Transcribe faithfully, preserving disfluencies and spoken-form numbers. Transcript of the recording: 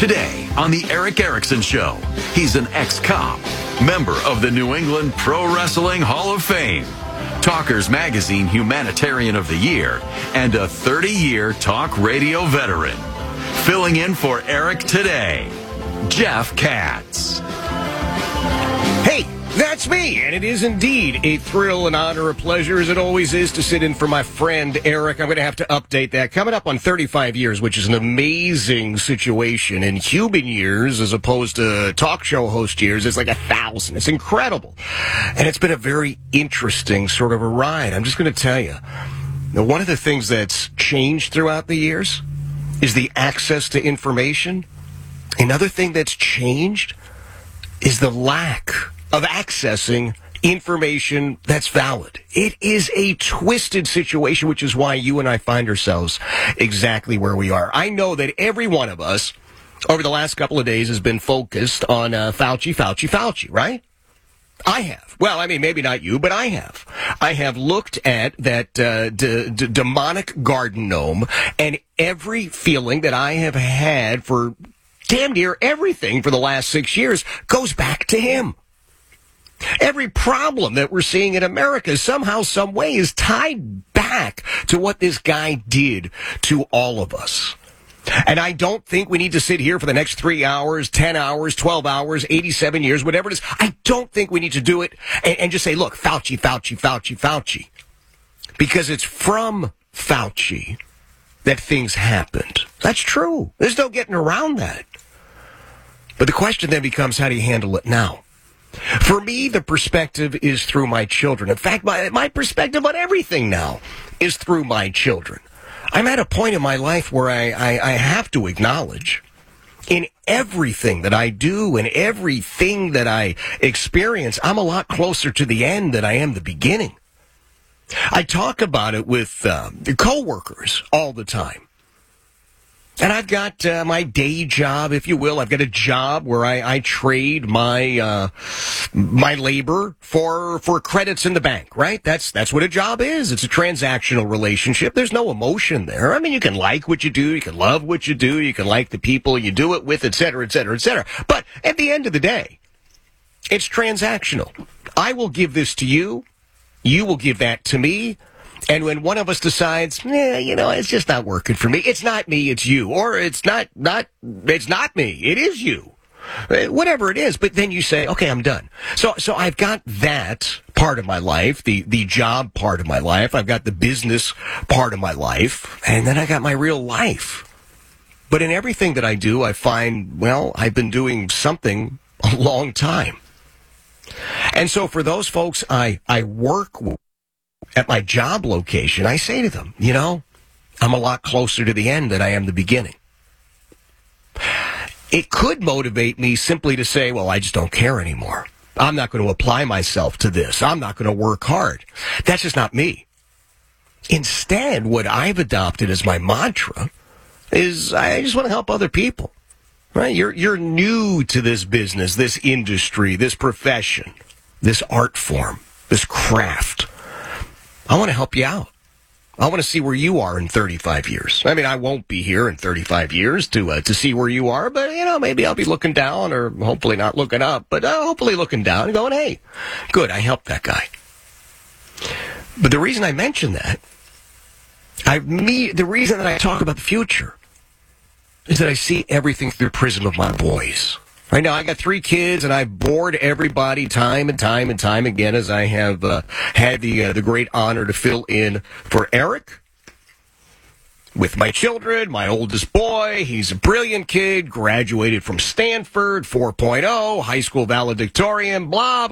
Today on The Eric Erickson Show, he's an ex-cop, member of the New England Pro Wrestling Hall of Fame, Talkers Magazine Humanitarian of the Year, and a thirty-year talk radio veteran. Filling in for Eric today, Jeff Katz. Hey, that's me, and it is indeed a thrill, an honor, a pleasure, as it always is, to sit in for my friend Eric. I'm going to have to update that. Coming up on thirty-five years, which is an amazing situation. In human years, as opposed to talk show host years, it's like a thousand. It's incredible. And it's been a very interesting sort of a ride. I'm just going to tell you, now, one of the things that's changed throughout the years is the access to information. Another thing that's changed is the lack of accessing information that's valid. It is a twisted situation, which is why you and I find ourselves exactly where we are. I know that every one of us over the last couple of days has been focused on uh, Fauci, Fauci, Fauci, right? I have. Well, I mean, maybe not you, but I have. I have looked at that uh, d- d- demonic garden gnome, and every feeling that I have had for damn near everything for the last six years goes back to him. Every problem that we're seeing in America somehow, some way is tied back to what this guy did to all of us. And I don't think we need to sit here for the next three hours, ten hours, twelve hours, eighty-seven years, whatever it is. I don't think we need to do it and, and just say, look, Fauci, Fauci, Fauci, Fauci. Because it's from Fauci that things happened. That's true. There's no getting around that. But the question then becomes, how do you handle it now? For me, the perspective is through my children. In fact, my, my perspective on everything now is through my children. I'm at a point in my life where I, I, I have to acknowledge in everything that I do and everything that I experience, I'm a lot closer to the end than I am the beginning. I talk about it with uh, coworkers all the time. And I've got uh, my day job, if you will. I've got a job where I, I trade my uh, my labor for for credits in the bank, right? That's that's what a job is. It's a transactional relationship. There's no emotion there. I mean, you can like what you do, you can love what you do, you can like the people you do it with, et cetera, et cetera, et cetera. But at the end of the day, it's transactional. I will give this to you. You will give that to me. And when one of us decides, eh, you know, it's just not working for me, it's not me, it's you. Or it's not, not, it's not me, it is you. Whatever it is. But then you say, okay, I'm done. So, so I've got that part of my life, the, the job part of my life. I've got the business part of my life. And then I got my real life. But in everything that I do, I find, well, I've been doing something a long time. And so for those folks I, I work with, at my job location, I say to them, you know, I'm a lot closer to the end than I am the beginning. It could motivate me simply to say, well, I just don't care anymore. I'm not going to apply myself to this. I'm not going to work hard. That's just not me. Instead, what I've adopted as my mantra is I just want to help other people. Right? You're, you're new to this business, this industry, this profession, this art form, this craft. I want to help you out. I want to see where you are in thirty-five years. I mean, I won't be here in thirty-five years to uh, to see where you are, but, you know, maybe I'll be looking down, or hopefully not looking up, but uh, hopefully looking down and going, hey, good, I helped that guy. But the reason I mention that, I me the reason that I talk about the future is that I see everything through the prism of my boys. Right now, I got three kids, and I bored everybody time and time and time again as I have uh, had the uh, the great honor to fill in for Eric with my children. My oldest boy, he's a brilliant kid, graduated from Stanford, four point oh, high school valedictorian, blah,